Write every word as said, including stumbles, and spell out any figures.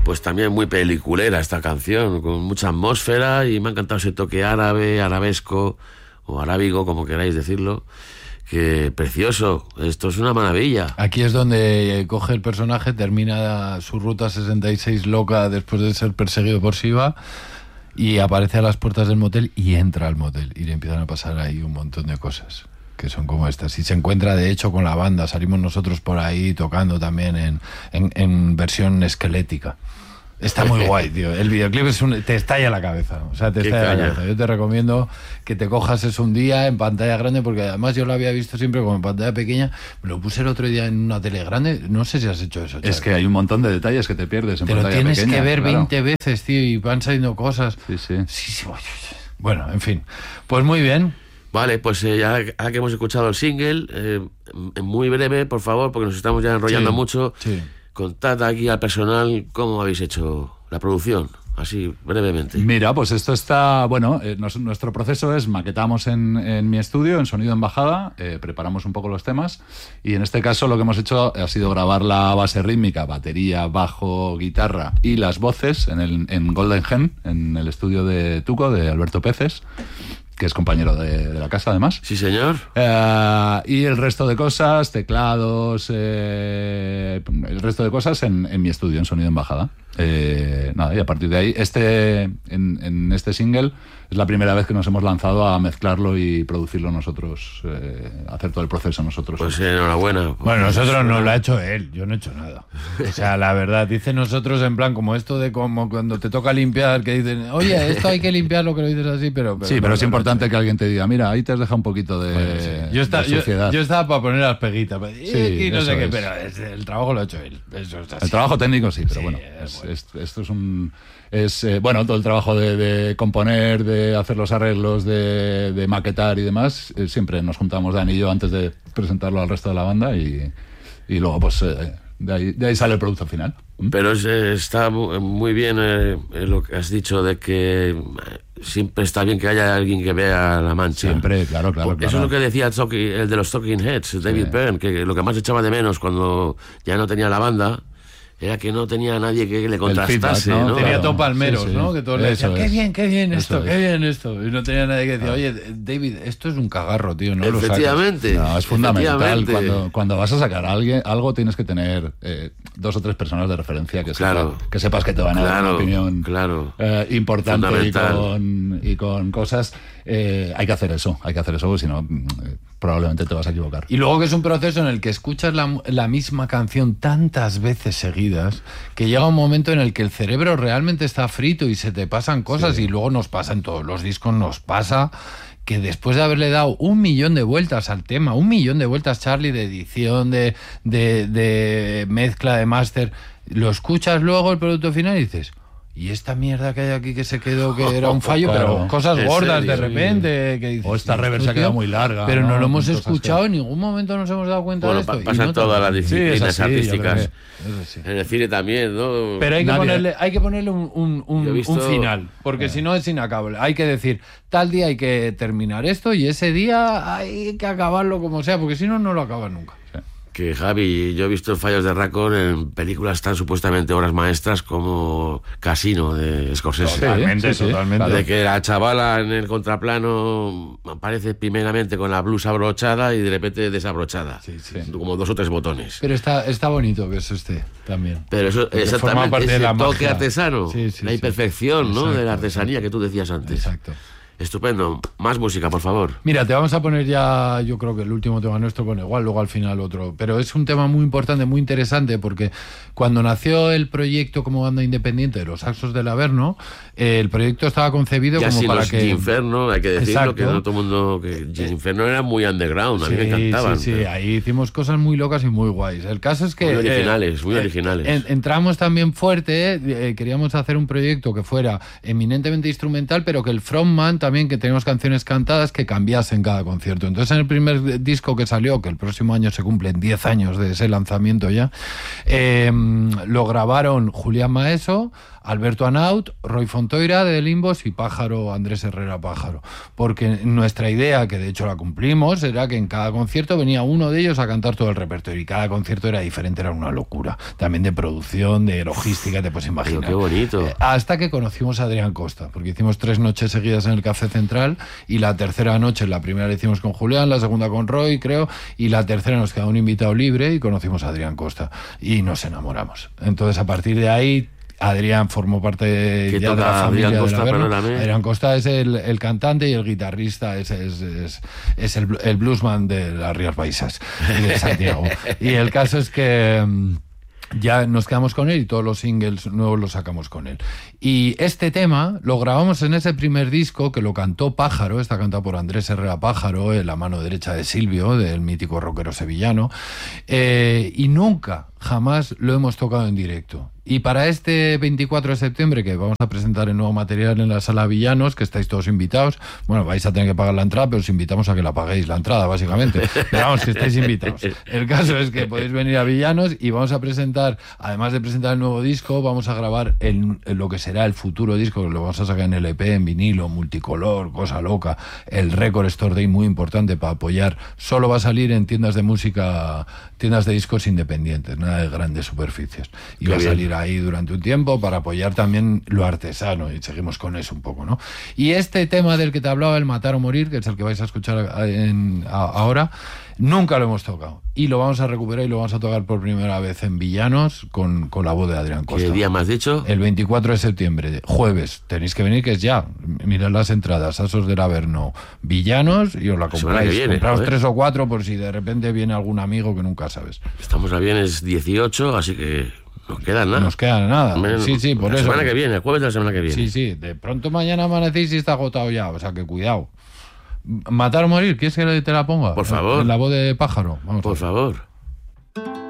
pues también muy peliculera esta canción, con mucha atmósfera, y me ha encantado ese toque árabe, arabesco o arábigo, como queráis decirlo. Que precioso, esto es una maravilla. Aquí es donde coge el personaje, termina su ruta sesenta y seis loca después de ser perseguido por Shiva, y aparece a las puertas del motel y entra al motel y le empiezan a pasar ahí un montón de cosas que son como estas, y se encuentra de hecho con la banda. Salimos nosotros por ahí tocando también en, en, en versión esquelética. Está muy guay, tío. El videoclip es un, te estalla la cabeza. O sea, te estalla la cabeza. Yo te recomiendo que te cojas eso un día en pantalla grande, porque además yo lo había visto siempre como en pantalla pequeña. Me lo puse el otro día en una tele grande. No sé si has hecho eso, Charlie. Es que hay un montón de detalles que te pierdes en te pantalla pequeña. Te lo tienes pequeña, que ver claro. veinte veces, tío, y van saliendo cosas. Sí, sí. sí, sí. Bueno, en fin. Pues muy bien. Vale, pues eh, ya, ya que hemos escuchado el single, eh, muy breve, por favor, porque nos estamos ya enrollando sí, mucho. Sí. Contad aquí al personal cómo habéis hecho la producción, así brevemente. Mira, pues esto está, bueno, eh, nos, nuestro proceso es maquetamos en, en mi estudio, en Sonido en Bajada, eh, preparamos un poco los temas, y en este caso lo que hemos hecho ha sido grabar la base rítmica, batería, bajo, guitarra y las voces en, el, en Golden Gen, en el estudio de Tuco, de Alberto Peces, que es compañero de, de la casa además. Sí, señor. Eh, y el resto de cosas, teclados, eh, el resto de cosas en, en mi estudio, en Sonido en Bajada. Eh, nada, y a partir de ahí, este en, en este single es la primera vez que nos hemos lanzado a mezclarlo y producirlo nosotros, eh, hacer todo el proceso nosotros. Pues enhorabuena. Bueno, nosotros no lo ha hecho él, yo no he hecho nada. O sea, la verdad, dice nosotros en plan como esto de como cuando te toca limpiar, que dicen, oye, esto hay que limpiarlo, que lo dices así, pero... pero sí, pero no, es no, importante no, que alguien te diga, mira, ahí te has dejado un poquito de, bueno, sí. yo, está, de suciedad. Yo, yo estaba para poner las peguitas, y, y no sé qué, es. pero es, el trabajo lo ha hecho él. Eso es así. El trabajo técnico sí, pero sí, bueno, es es, bueno. es, esto es un... Es, eh, bueno, todo el trabajo de, de componer, de hacer los arreglos, de, de maquetar y demás, eh, siempre nos juntamos Dani y yo antes de presentarlo al resto de la banda, y, y luego pues eh, de, ahí, de ahí sale el producto final. ¿Mm? Pero es, eh, está muy bien eh, lo que has dicho de que siempre está bien que haya alguien que vea la mancha. Siempre, claro, claro. Eso claro. es lo que decía el, talking, el de los Talking Heads, David sí. Byrne, que lo que más echaba de menos cuando ya no tenía la banda era que no tenía nadie que le contrastase, feedback, ¿no? ¿no? Tenía Claro. todo palmeros, Sí, sí. ¿no? Que todos le decían, qué es. bien, qué bien esto, Eso qué es. bien esto. Y no tenía nadie que decir, oye, David, esto es un cagarro, tío, no lo sacas. Efectivamente. No, es fundamental. Efectivamente. Cuando, cuando vas a sacar a alguien, algo tienes que tener eh, dos o tres personas de referencia que, Claro. sepa, que sepas que te van a dar Claro, una opinión claro. eh, importante y Fundamental. con, y con cosas. Eh, hay que hacer eso, hay que hacer eso, porque si no, eh, probablemente te vas a equivocar. Y luego que es un proceso en el que escuchas la, la misma canción tantas veces seguidas, que llega un momento en el que el cerebro realmente está frito y se te pasan cosas, sí. Y luego nos pasa en todos los discos, nos pasa que después de haberle dado un millón de vueltas al tema, un millón de vueltas, Charlie, de edición, de, de, de mezcla, de máster, lo escuchas luego el producto final y dices... Y esta mierda que hay aquí que se quedó, que era un fallo, Claro. pero cosas gordas serio? de repente. Que dices, O esta reversa ha quedado muy larga. Pero no, ¿no? lo hemos Cosas escuchado, que... en ningún momento nos hemos dado cuenta Bueno, de esto. pa- pasa y en todas las disciplinas sí, es así, artísticas. yo creo que- sí. En el cine también, ¿no? Pero hay que, Nadie- ponerle, hay que ponerle un, un, un, Yo he visto- un final, porque Eh. si no es inacabable. Hay que decir, tal día hay que terminar esto y ese día hay que acabarlo como sea, porque si no, no lo acabas nunca. Que Javi, yo he visto fallos de Raccord en películas tan supuestamente obras maestras como Casino de Scorsese. Totalmente, sí, sí, totalmente. De que la chavala en el contraplano aparece primeramente con la blusa abrochada y de repente desabrochada. Sí, sí, sí. Como dos o tres botones. Pero está, está bonito que eso esté también. Pero eso Porque forma exactamente parte de ese la toque magia. artesano, Sí, sí, la sí. imperfección, ¿no? Exacto, de la artesanía exacto. que tú decías antes. Exacto. Estupendo. Más música, por favor. Mira, te vamos a poner ya, yo creo que el último tema nuestro, bueno, igual luego al final otro, pero es un tema muy importante, muy interesante, porque cuando nació el proyecto como banda independiente de los Saxos del Averno, eh, el proyecto estaba concebido Ya como sin para los que... Ginferno, hay que decirlo, Exacto. que no todo el mundo... que Ginferno era muy underground, a mí me Sí, encantaban. sí, sí, pero ahí hicimos cosas muy locas y muy guays. El caso es que... Muy originales, eh, muy eh, originales. en- entramos también fuerte, eh, queríamos hacer un proyecto que fuera eminentemente instrumental, pero que el frontman también, que teníamos canciones cantadas, que cambiasen cada concierto. Entonces en el primer disco que salió, que el próximo año se cumplen diez años de ese lanzamiento ya, eh, lo grabaron Julián Maeso, Alberto Anaut, Roy Fontoira de Limbos y Pájaro, Andrés Herrera Pájaro. Porque nuestra idea, que de hecho la cumplimos, era que en cada concierto venía uno de ellos a cantar todo el repertorio y cada concierto era diferente, era una locura. También de producción, de logística, te puedes imaginar. Pero qué bonito. Eh, hasta que conocimos a Adrián Costa, porque hicimos tres noches seguidas en el Café Central y la tercera noche, la primera la hicimos con Julián, la segunda con Roy, creo, y la tercera nos quedó un invitado libre y conocimos a Adrián Costa y nos enamoramos. Entonces, a partir de ahí, Adrián formó parte de, ya de la familia Adrián Costa, de la perdóname. Adrián Costa es el, el cantante y el guitarrista, es, es, es, es el, el bluesman de las Rías Baixas y de Santiago. Y el caso es que mm, ya nos quedamos con él y todos los singles nuevos los sacamos con él. Y este tema lo grabamos en ese primer disco que lo cantó Pájaro, está cantado por Andrés Herrera Pájaro, en la mano derecha de Silvio, del mítico rockero sevillano, eh, y nunca, jamás lo hemos tocado en directo. Y para este veinticuatro de septiembre, que vamos a presentar el nuevo material en la Sala Villanos, que estáis todos invitados, bueno, vais a tener que pagar la entrada, pero os invitamos a que la paguéis, la entrada, básicamente. Pero vamos, que estáis invitados. El caso es que podéis venir a Villanos y vamos a presentar, además de presentar el nuevo disco, vamos a grabar el, lo que será el futuro disco, que lo vamos a sacar en L P, en vinilo, multicolor, cosa loca, el Record Store Day, muy importante para apoyar. Solo va a salir en tiendas de música, tiendas de discos independientes, nada de grandes superficies. Y va a salir ahí durante un tiempo para apoyar también lo artesano y seguimos con eso un poco, ¿no? Y este tema del que te hablaba, el Matar o Morir, que es el que vais a escuchar en, a, ahora, nunca lo hemos tocado y lo vamos a recuperar y lo vamos a tocar por primera vez en Villanos con, con la voz de Adrián Costa. ¿Qué día me has dicho? El veinticuatro de septiembre, jueves, tenéis que venir, que es ya. Mirad las entradas, Asos del Averno, Villanos, y os la compráis. Compraos tres o cuatro por si de repente viene algún amigo que nunca sabes. Estamos a viernes dieciocho, así que nos queda nada. Nos queda nada. Menos, sí, sí, por la eso. La semana que viene, el jueves de la semana que viene. Sí, sí, de pronto mañana amanecéis y está agotado ya, o sea que cuidado. Matar o Morir, ¿quieres que te la ponga? Por favor. En la voz de Pájaro. Vamos por favor.